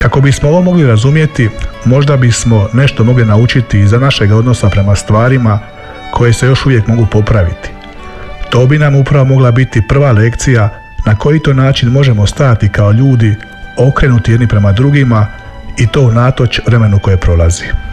Kako bismo ovo mogli razumjeti, možda bismo nešto mogli naučiti iza našeg odnosa prema stvarima koje se još uvijek mogu popraviti. To bi nam upravo mogla biti prva lekcija na koji to način možemo stajati kao ljudi, okrenuti jedni prema drugima i to unatoč vremenu koje prolazi.